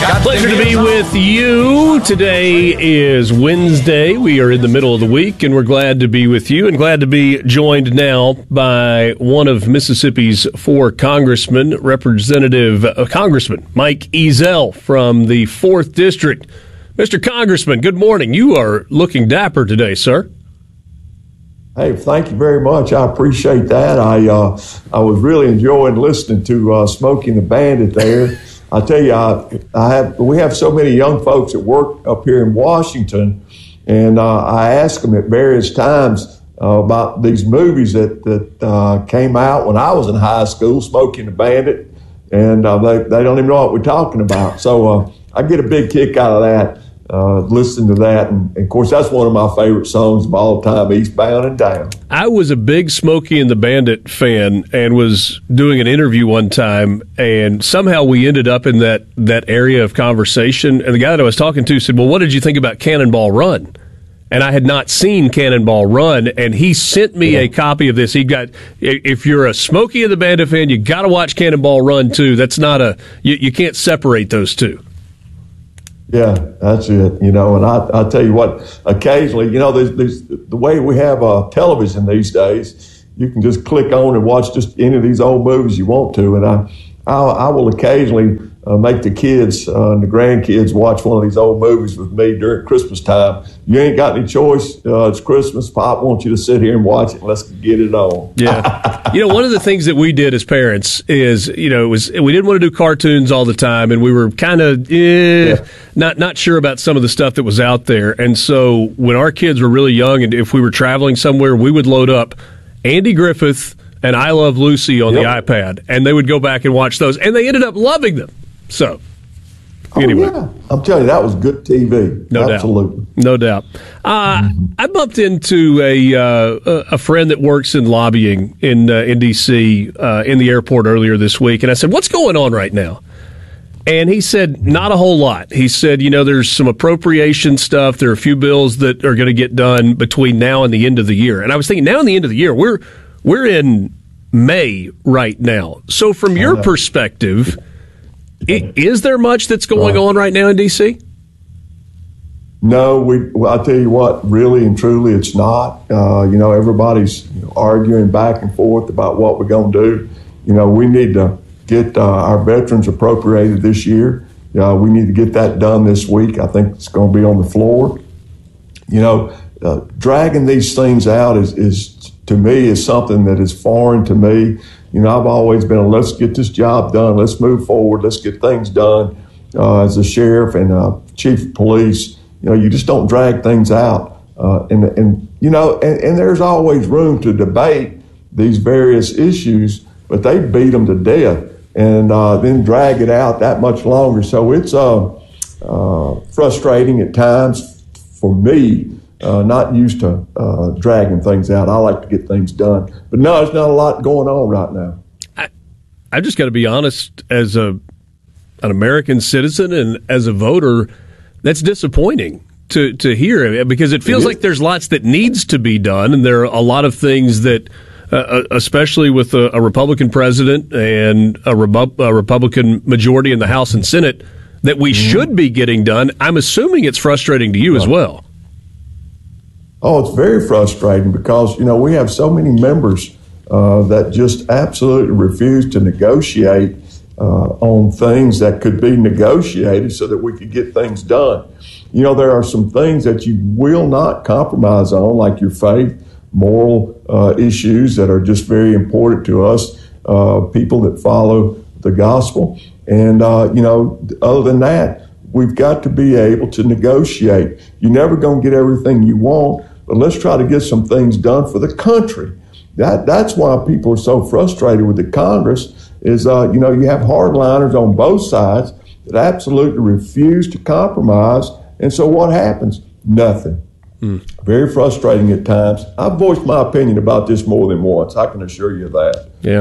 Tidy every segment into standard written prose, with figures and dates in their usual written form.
Pleasure to be with you. Today is Wednesday. We are in the middle of the week, and we're glad to be with you and glad to be joined now by one of Mississippi's 4 congressmen, Congressman Mike Ezell from the 4th District. Mr. Congressman, good morning. You are looking dapper today, sir. Hey, thank you very much. I appreciate that. I was really enjoying listening to Smokey and the Bandit there. I tell you, we have so many young folks that work up here in Washington, and I ask them at various times about these movies that came out when I was in high school, Smokey and the Bandit, and they don't even know what we're talking about. So I get a big kick out of that. Listening to that, and of course that's one of my favorite songs of all time, Eastbound and Down. I was a big Smokey and the Bandit fan and was doing an interview one time, and somehow we ended up in that area of conversation, and the guy that I was talking to said, well, what did you think about Cannonball Run? And I had not seen Cannonball Run, and he sent me a copy of this. If you're a Smokey and the Bandit fan, you got to watch Cannonball Run too. That's not you can't separate those two. Yeah, that's it. And I tell you what, occasionally, there's the way we have television these days, you can just click on and watch just any of these old movies you want to. And I will occasionally make the kids and the grandkids watch one of these old movies with me during Christmas time. You ain't got any choice. It's Christmas. Pop wants you to sit here and watch it. Let's get it on. Yeah. One of the things that we did as parents is, we didn't want to do cartoons all the time, and we were kind of not sure about some of the stuff that was out there. And so when our kids were really young, and if we were traveling somewhere, we would load up Andy Griffith and I Love Lucy on the iPad, and they would go back and watch those, and they ended up loving them. So, anyway. Yeah. I'm telling you, that was good TV. No Absolutely. doubt. No doubt. I bumped into a friend that works in lobbying in D.C. In the airport earlier this week, and I said, what's going on right now? And he said, not a whole lot. He said, there's some appropriation stuff. There are a few bills that are going to get done between now and the end of the year. And I was thinking, now and the end of the year, we're in May right now. So from your perspective, is there much that's going on right now in D.C.? No, I'll tell you what, really and truly, it's not. Everybody's arguing back and forth about what we're going to do. We need to get our veterans appropriated this year. We need to get that done this week. I think it's going to be on the floor. Dragging these things out is to me, is something that is foreign to me. I've always been let's get this job done. Let's move forward. Let's get things done. As a sheriff and chief of police, you just don't drag things out. And there's always room to debate these various issues, but they beat them to death and then drag it out that much longer. So it's frustrating at times for me. Not used to dragging things out. I like to get things done. But no, there's not a lot going on right now. I've just got to be honest, as an American citizen and as a voter, that's disappointing to hear, because it feels like there's lots that needs to be done, and there are a lot of things that, especially with a Republican president and a Republican majority in the House and Senate, that we should be getting done. I'm assuming it's frustrating to you as well. Oh, it's very frustrating because, we have so many members that just absolutely refuse to negotiate on things that could be negotiated so that we could get things done. There are some things that you will not compromise on, like your faith, moral issues that are just very important to us, people that follow the gospel. And, other than that, we've got to be able to negotiate. You're never going to get everything you want, but let's try to get some things done for the country. That's why people are so frustrated with the Congress is, you have hardliners on both sides that absolutely refuse to compromise. And so what happens? Nothing. Very frustrating at times. I've voiced my opinion about this more than once. I can assure you that. Yeah.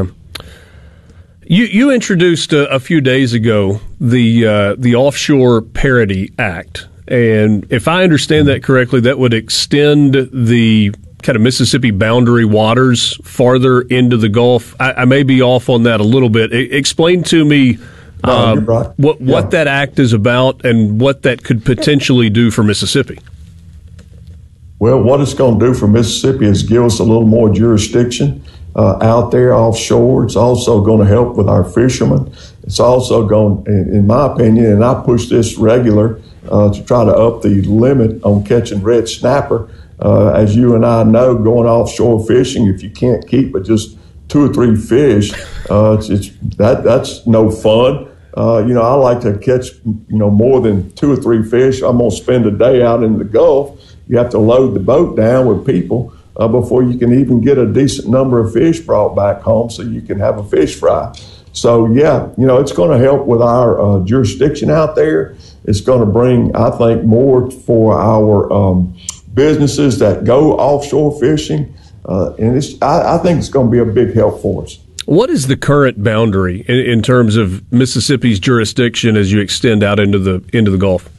You introduced a few days ago the Offshore Parity Act, and if I understand that correctly, that would extend the kind of Mississippi boundary waters farther into the Gulf. I may be off on that a little bit. Explain to me No, you're right. What that act is about and what that could potentially do for Mississippi. Well, what it's going to do for Mississippi is give us a little more jurisdiction out there offshore. It's also going to help with our fishermen. It's also going, in my opinion, and I push this regular to try to up the limit on catching red snapper. As you and I know, going offshore fishing, if you can't keep but just 2 or 3 fish, that's no fun. I like to catch, more than 2 or 3 fish. I'm going to spend a day out in the Gulf. You have to load the boat down with people before you can even get a decent number of fish brought back home so you can have a fish fry. So, it's going to help with our jurisdiction out there. It's going to bring, I think, more for our businesses that go offshore fishing. And I think it's going to be a big help for us. What is the current boundary in terms of Mississippi's jurisdiction as you extend out into the Gulf?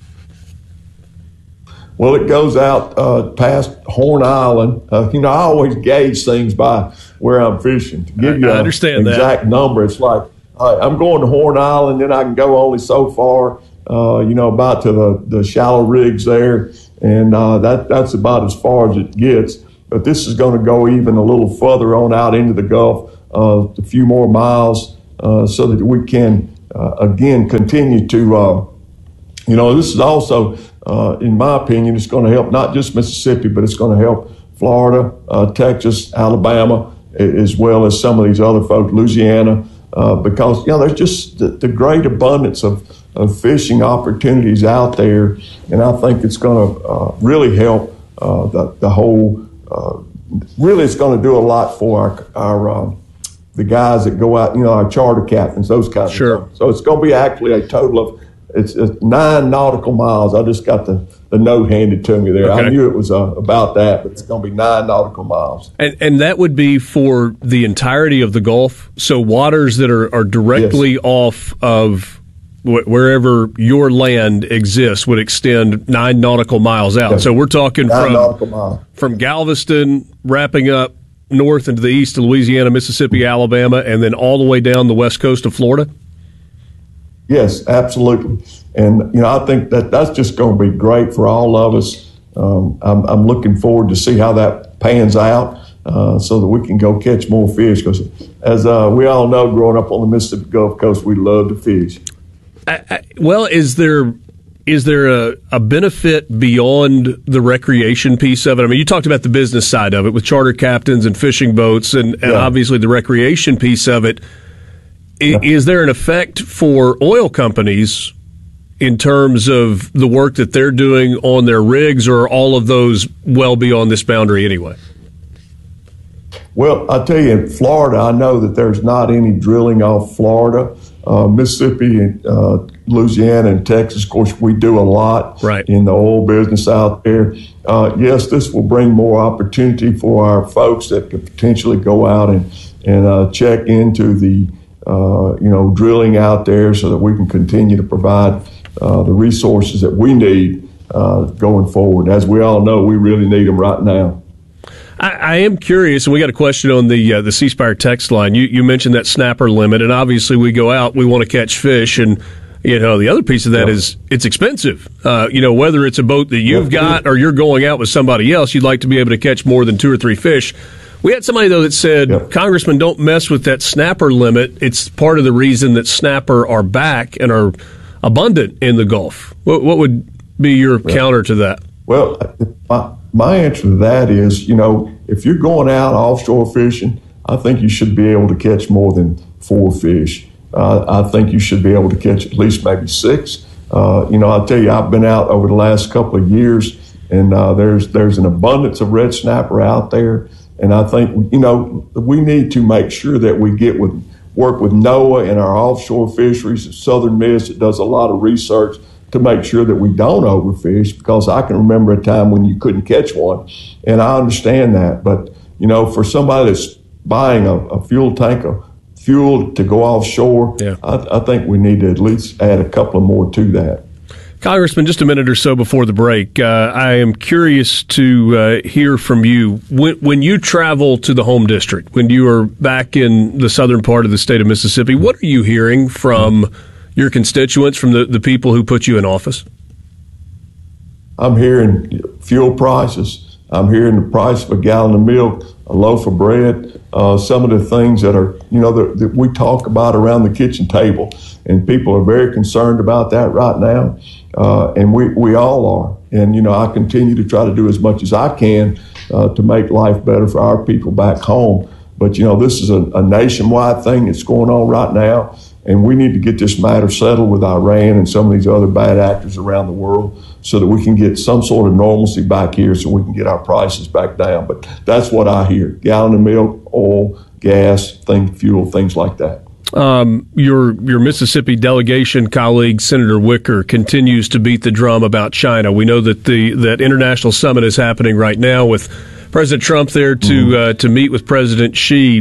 Well, it goes out past Horn Island. I always gauge things by where I'm fishing. To give you an exact number, it's like I'm going to Horn Island, then I can go only so far, about to the shallow rigs there, and that's about as far as it gets. But this is going to go even a little further on out into the Gulf, a few more miles, so that we can, again, continue to, this is also, in my opinion, it's going to help not just Mississippi, but it's going to help Florida, Texas, Alabama, as well as some of these other folks, Louisiana, because, there's just the great abundance of fishing opportunities out there. And I think it's going to really help the whole, really it's going to do a lot for our the guys that go out, our charter captains, those kinds of things. So it's going to be actually a total of, it's 9 nautical miles. I just got the note handed to me there. Okay. I knew it was about that, but it's going to be 9 nautical miles. And that would be for the entirety of the Gulf? So waters that are directly off of wherever your land exists would extend 9 nautical miles out. Okay. So we're talking from Galveston, wrapping up north into the east of Louisiana, Mississippi, Alabama, and then all the way down the west coast of Florida? Yes, absolutely. And, I think that's just going to be great for all of us. I'm looking forward to see how that pans out so that we can go catch more fish. Because as we all know, growing up on the Mississippi Gulf Coast, we love to fish. Well, is there a benefit beyond the recreation piece of it? I mean, you talked about the business side of it with charter captains and fishing boats and obviously the recreation piece of it. Is there an effect for oil companies in terms of the work that they're doing on their rigs, or are all of those well beyond this boundary anyway? Well, I'll tell you, in Florida, I know that there's not any drilling off Florida. Mississippi, and Louisiana, and Texas, of course, we do a lot in the oil business out there. Yes, this will bring more opportunity for our folks that could potentially go out and check into the drilling out there so that we can continue to provide the resources that we need going forward. As we all know, we really need them right now. I am curious, and we got a question on the C Spire text line. You mentioned that snapper limit, and obviously we go out, we want to catch fish, and the other piece of that is it's expensive. Whether it's a boat that you've got or you're going out with somebody else, you'd like to be able to catch more than 2 or 3 fish. We had somebody, though, that said, Congressman, don't mess with that snapper limit. It's part of the reason that snapper are back and are abundant in the Gulf. What would be your counter to that? Well, my answer to that is, if you're going out offshore fishing, I think you should be able to catch more than 4 fish. I think you should be able to catch at least maybe 6. I'll tell you, I've been out over the last couple of years, and there's an abundance of red snapper out there. And I think, we need to make sure that we work with NOAA and our offshore fisheries. Southern Miss that does a lot of research to make sure that we don't overfish, because I can remember a time when you couldn't catch one, and I understand that. But, for somebody that's buying a fuel tank of fuel to go offshore, I think we need to at least add a couple more to that. Congressman, just a minute or so before the break, I am curious to hear from you. When you travel to the home district, when you are back in the southern part of the state of Mississippi, what are you hearing from your constituents, from the people who put you in office? I'm hearing fuel prices. I'm hearing the price of a gallon of milk, a loaf of bread, some of the things that are, that we talk about around the kitchen table. And people are very concerned about that right now. And we all are. And, I continue to try to do as much as I can to make life better for our people back home. But, this is a nationwide thing that's going on right now. And we need to get this matter settled with Iran and some of these other bad actors around the world so that we can get some sort of normalcy back here so we can get our prices back down. But that's what I hear. Gallon of milk, oil, gas, fuel, things like that. Your Mississippi delegation colleague, Senator Wicker, continues to beat the drum about China. We know that that international summit is happening right now with President Trump there to meet with President Xi.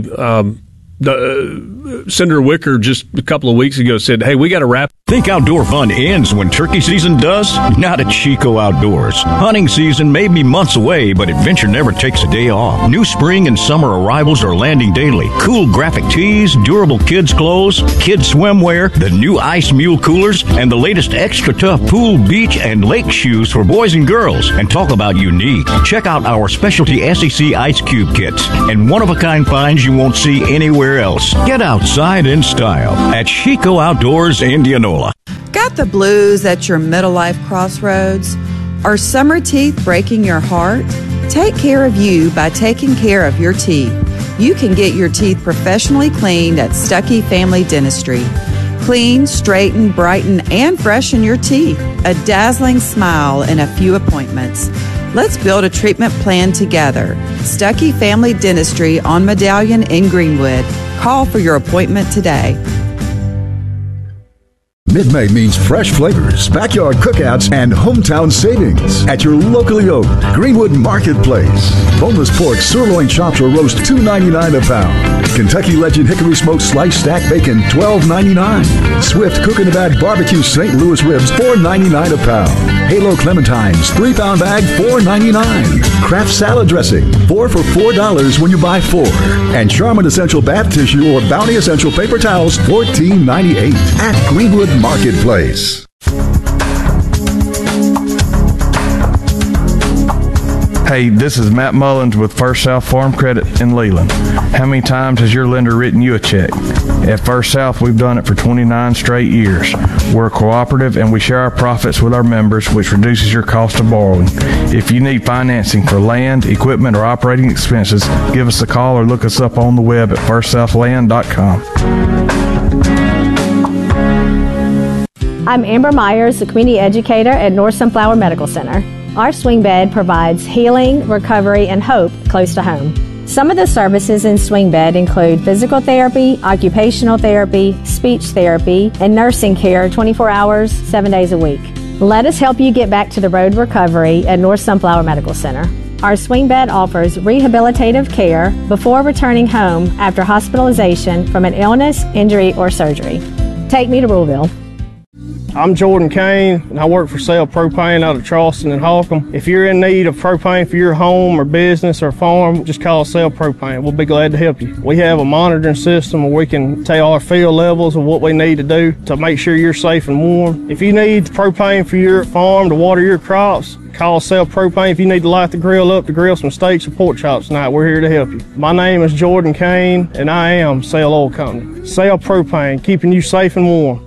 Senator Wicker just a couple of weeks ago said, hey, we got to wrap. Think outdoor fun ends when turkey season does? Not at Chico Outdoors. Hunting season may be months away, but adventure never takes a day off. New spring and summer arrivals are landing daily. Cool graphic tees, durable kids clothes, kids swimwear, the new Ice Mule coolers, and the latest extra tough pool, beach, and lake shoes for boys and girls. And talk about unique. Check out our specialty SEC Ice Cube kits and one-of-a-kind finds you won't see anywhere else. Get outside in style at Chico Outdoors, Indianola. Got the blues at your middle life crossroads? Are summer teeth breaking your heart? Take care of you by taking care of your teeth. You can get your teeth professionally cleaned at Stuckey Family Dentistry. Clean, straighten, brighten, and freshen your teeth. A dazzling smile in a few appointments. Let's build a treatment plan together. Stuckey Family Dentistry on Medallion in Greenwood. Call for your appointment today. Mid-May means fresh flavors, backyard cookouts, and hometown savings at your locally owned Greenwood Marketplace. Boneless pork sirloin chops or roast $2.99 a pound. Kentucky Legend Hickory Smoked Sliced Stack Bacon $12.99. Swift Cook in the Bag Barbecue St. Louis Ribs $4.99 a pound. Halo Clementines 3-pound bag $4.99. Kraft Salad Dressing 4 for $4 when you buy 4. And Charmin Essential Bath Tissue or Bounty Essential Paper Towels $14.98 at Greenwood Marketplace. Hey, this is Matt Mullins with First South Farm Credit in Leland. How many times has your lender written you a check? At First South, we've done it for 29 straight years. We're cooperative and we share our profits with our members, which reduces your cost of borrowing. If you need financing for land, equipment, or operating expenses, give us a call or look us up on the web at firstsouthland.com. I'm Amber Myers, the community educator at North Sunflower Medical Center. Our swing bed provides healing, recovery, and hope close to home. Some of the services in swing bed include physical therapy, occupational therapy, speech therapy, and nursing care 24 hours, 7 days a week. Let us help you get back to the road to recovery at North Sunflower Medical Center. Our swing bed offers rehabilitative care before returning home after hospitalization from an illness, injury, or surgery. Take me to Ruleville. I'm Jordan Kane, and I work for Sale Propane out of Charleston and Holcomb. If you're in need of propane for your home or business or farm, just call Sale Propane. We'll be glad to help you. We have a monitoring system where we can tell our field levels of what we need to do to make sure you're safe and warm. If you need propane for your farm to water your crops, call Sale Propane. If you need to light the grill up to grill some steaks or pork chops tonight, we're here to help you. My name is Jordan Kane, and I am Sale Oil Company. Sale Propane, keeping you safe and warm.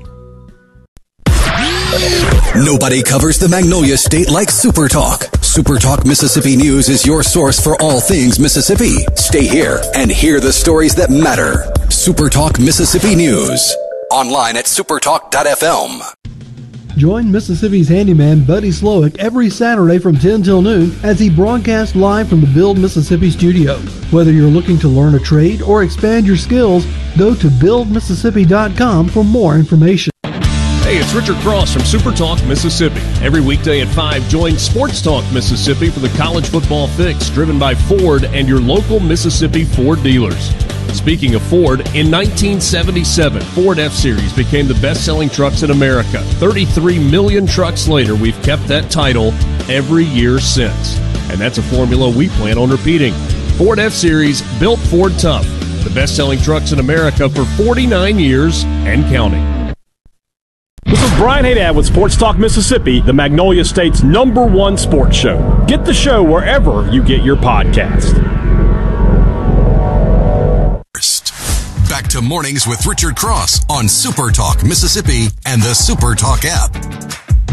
Nobody covers the Magnolia State like Super Talk. Super Talk Mississippi News is your source for all things Mississippi. Stay here and hear the stories that matter. Super Talk Mississippi News. Online at supertalk.fm. Join Mississippi's handyman Buddy Slowick every Saturday from 10 till noon as he broadcasts live from the Build Mississippi studio. Whether you're looking to learn a trade or expand your skills, go to buildmississippi.com for more information. Hey, it's Richard Cross from Super Talk Mississippi. Every weekday at 5, join Sports Talk Mississippi for the college football fix, driven by Ford and your local Mississippi Ford dealers. Speaking of Ford, in 1977, Ford F-Series became the best-selling trucks in America. 33 million trucks later, we've kept that title every year since. And that's a formula we plan on repeating. Ford F-Series, built Ford tough. The best-selling trucks in America for 49 years and counting. This is Brian Haydad with Sports Talk Mississippi, the Magnolia State's #1 sports show. Get the show wherever you get your podcast. Back to Mornings with Richard Cross on Super Talk Mississippi and the Super Talk app.